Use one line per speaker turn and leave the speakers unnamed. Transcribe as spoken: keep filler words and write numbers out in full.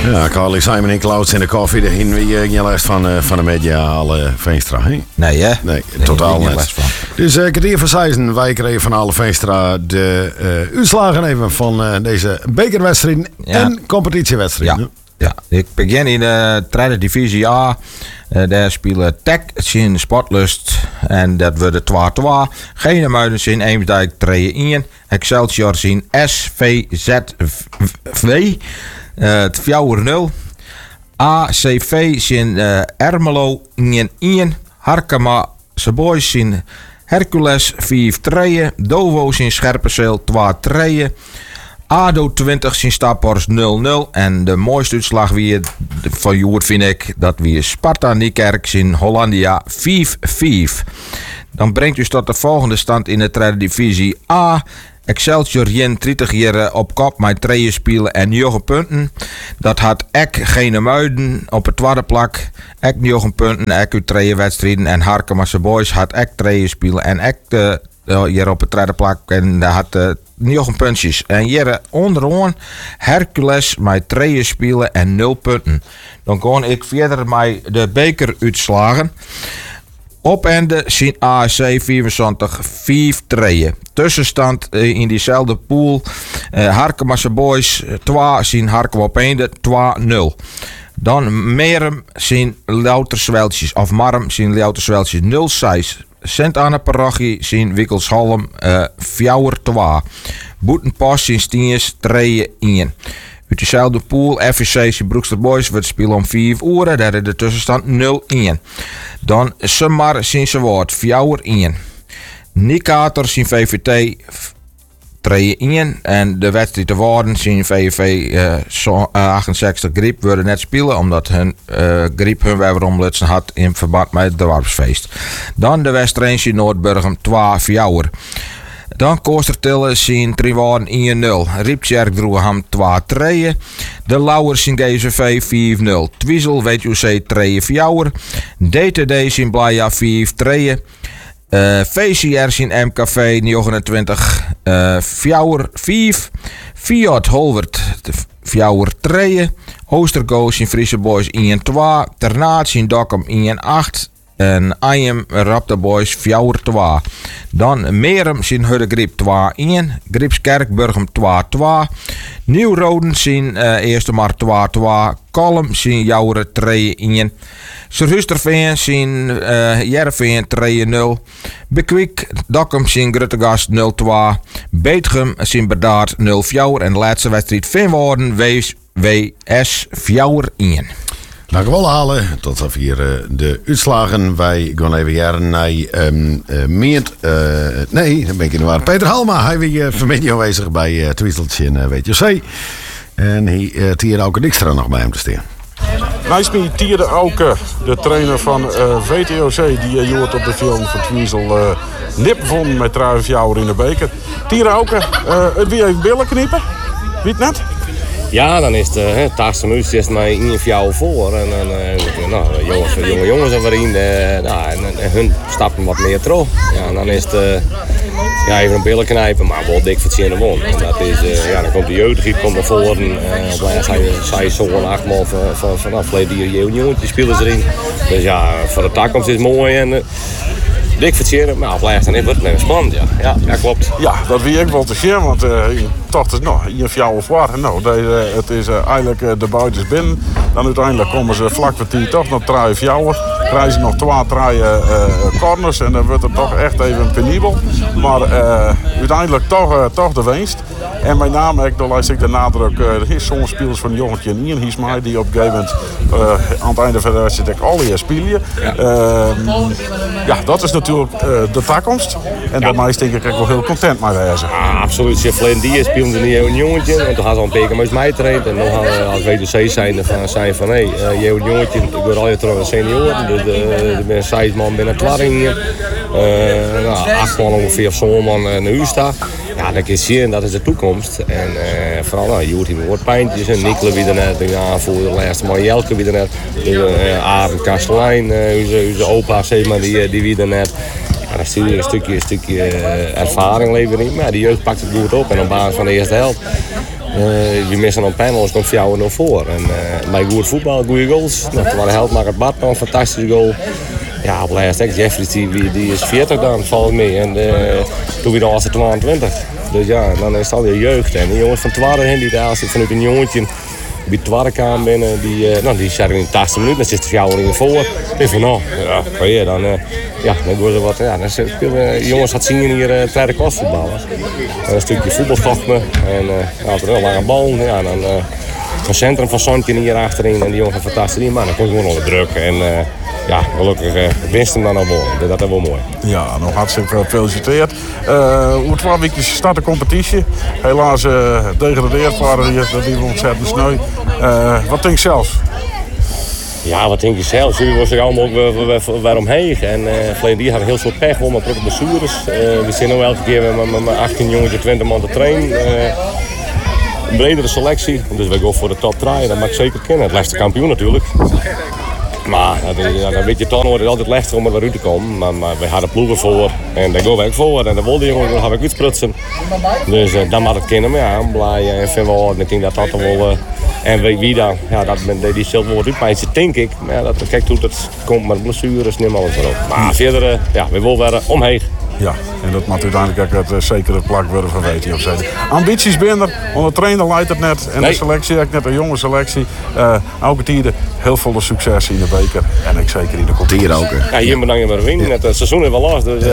Ja, Carly, Simon en Clouds in de koffie. De hin wie geen les van, uh, van de mediale Veenstra, hè?
Nee, hè?
Nee,
nee
totaal niet.
Van.
Dus uh, kwartier van Seizen, wij kregen van alle Veenstra de uh, uitslagen even van uh, deze bekerwedstrijd ja. en competitiewedstrijd.
Ja. ja, ik begin in de tweede divisie A. Uh, daar spelen Tech in Sportlust en dat wordt de twee twee. Genemuiden in Eemsdijk twee-een. Excelsior in S V Z V. Uh, vier nul. A C V in uh, Ermelo één-een. Harkema Seboys in Hercules vier twee. Dovo's in Scherpenzeel twee twee. A D O twintig in Staphorst nul nul. En de mooiste uitslag weer van Joert vind ik dat weer Sparta Niekerk in Hollandia vijf vijf. Dan brengt u tot de volgende stand in de tweede divisie A. Excelsior jen dertig jaar op kop met twee spelen en negen punten. Dat had Ek Genemuiden op het tweede plak. Ek negen punten, Ek uit twee wedstrijden. En Harkemasse Boys had Ek twee spelen en Ek uh, hier op het tweede plak. En daar had uh, negen puntjes. En hier onderaan Hercules met twee spelen en nul punten. Dan kon ik verder met de beker uitslagen. Opende zien A S C vierentwintig vijf twee. Tussenstand in diezelfde pool. Uh, Harkemasse Boys twee zien Harkema op einde twee nul. Dan Merum zien Loutersweltjes. Of Marm zien Loutersweltjes nul zes. Sint-Anne Parochie zien Wikkelsholm uh, vier twee. Boetenpost zien Stiens twee-een. Uit dezelfde pool, F V C Broekster Boys wordt spelen om vier uur. Daar is de tussenstand nul-een. Dan Sumar zien ze woord vier-een. Nikator zien V V T twee-een. En de wedstrijd te worden zien V V uh, achtenzestig Griep worden net spelen. Omdat hun uh, Griep hun weeromlutsen had in verband met het dorpsfeest. Dan de wedstrijd in Noordburgum twee vier. Dan Koostertillen zien Triwaan één nul. Rieptjerk Droeham twee twee. De Lauwers in G Z V vier nul. Twiesel W U C twee vier. D T D in Blaja vier twee. Uh, V C R in M K V negenentwintig uh, vier vijf. Fiat Holwert vier twee. Oostergoos in Friese Boys één twee. Ternaat in Dokkum één acht. En I am Raptor Boys vier twee. Dan Merum in Hudde Griep twee-een. Griepskerk Burgum twee twee. Nieuw-Roden in uh, Eerste Mar twee twee. Kolm in Jouweren twee-een. Serhusterveen in uh, Jerveen twee nul. Bekwik Dokkum in Gruttegast nul twee. Beetgum in Berdaard nul vier. En de laatste wedstrijd Veenwoorden W S vier-een.
Dank u wel, halen. Tot zover uh, de uitslagen. Wij gaan even jaren naar um, uh, Meert. Uh, nee, dan ben ik in de war. Peter Halma, hij was uh, vanmiddag aanwezig bij uh, Twieseltje in uh, W T C. En hij uh, tierde ook een extra nog bij hem te staan.
Nijsmi Tierde Auke, de trainer van uh, V T O C, die uh, je hoort op de film van Twiesel uh, nip vond met trouwens jou in de beker. Tierde Auke, uh, het wie even billen knippen? Wie het net?
Ja, dan is het tachtig minuten is mij in jou voor. En dan uh, nou, jongens, jonge jongens erin. Uh, nou, en, en hun stappen wat meer terug. Ja, en dan is het uh, ja, even een billen knijpen, maar wel dik verdiende won. En dat is, uh, ja, dan komt de jeugdgiep komt naar voren. Uh, op laatst zei zo'n achtmal van, van, vanaf verleden jaar jongetjes spelen ze erin. Dus ja, voor de toekomst is het mooi. En, uh, dik verdiende, maar op laatst dan wordt het spannend. Ja. Ja, ja, klopt.
Ja, dat wie ik wel te zien, want uh, toch is nou, hier jou of waar. Nou, deze, het is uh, eigenlijk uh, de buitens binnen. Dan uiteindelijk komen ze vlak voor die toch nog drie fjouwen. Krijgen ze nog twee, drie uh, corners en dan wordt het toch echt even penibel. Maar uh, uiteindelijk toch, uh, toch de winst. En met name, ik, dan ik de nadruk, uh, er is soms spelers van jongetje en Ian Hiesmaai die op een gegeven moment uh, aan het einde van de wedstrijd alle jaar spelen. Ja. Uh, ja, dat is natuurlijk uh, de toekomst. En ja. Daarmee denk ik wel heel content mee wezen.
Ja, absoluut. Ze verleden die speelden ze niet een jongetje. En toen gaan ze al een beker met mij trainen. En dan gaan we als W T C zijn van, zijn van hé, hey, uh, je een jongetje, ik word al je terug een senior. De, de, de ben zes man binnen Twarring. Uh, nou, acht man ongeveer of zo'n man naar huis staan. Ja, dat is zien, dat is de toekomst. En uh, vooral, nou, je hoort hier wat pijntjes. En Nikle weer net, de aanvoerder, de laatste man Jelke weer net. Uh, Arend Kastelein, uh, onze opa, zeg maar, die, die weer net. Ja, dat is een stukje, een stukje uh, ervaring leveren. Maar die jeugd pakt het goed op en op basis van de eerste helft. Uh, we missen een panel, komt vier nul voor. En uh, met goed voetbal, goede goals. Nou, toen waren held het Bart nog een fantastische goal. Ja, op de laatste Jeffries die, die is veertig dan, volgens mij. En uh, toen was als tweeëntwintig. Dus ja, dan is het alweer jeugd. En die jongens van Twarren, die daar zit vanuit een jongetje bij Twarren kwamen binnen, die, uh, nou, die zaten in tachtig minuten, dan zit er jouw in voor. Ik denk van nou, ja, kan je dan, uh, ja, dan doen ze wat, ja, dan spelen uh, jongens had zien hier uh, tweede klas voetballen. En een stukje voetbalschochtme en uh, ja, een lange bal, ja, dan uh, een centrum van Sontje hier achterin en die jongen fantastisch in, maar dan kon je gewoon onder druk en uh, ja, gelukkig uh, winst hem dan al wel. Dat is wel mooi.
Ja, nog hartstikke gefeliciteerd. Uh, hoe twee weken start de competitie. Helaas uh, degradeerd waren hier, dat is ontzettend sneu. Uh, wat denk je zelf?
Ja, wat denk je zelf? Jullie worden zich allemaal ook weer, weer, weer omheen. En uh, verleden die hadden heel veel pech, maar ook blessures. Uh, we zijn nu elke keer met, met achttien jongens, twintig man te trainen. Uh, een bredere selectie, dus we gaan voor de top drie. Dat mag ik zeker kennen. Het laatste kampioen natuurlijk. Maar ja, dan weet je toch, wordt het altijd lastig om er weer uit te komen. Maar, maar we hadden ploegen voor en daar gaan we ook voor. En dan wilde jongen, dan gaan we uitsprutsen. Dus uh, dan mag het kennen, maar ja, blij en vind wel. Ik denk dat dat dan wel. Uh, en wie, wie dan? Ja, dat die zelf wordt uitpijntje, denk ik. Maar ja, dat, kijk hoe het komt met blessures, neem alles erop. Maar verder, uh, ja, we willen weer uh, omheen.
Ja, en dat moet uiteindelijk ook het uh, zekere plak worden van weten. Ambities binnen er, onder trainer leidt het net. En nee. De selectie, ook net een jonge selectie. Uh, elke tijden heel veel succes in de beker. En ik zeker in de competitie.
Hier ook.
Ja, hier bedankt je maar winnen. Het seizoen is wel los. Dus, uh,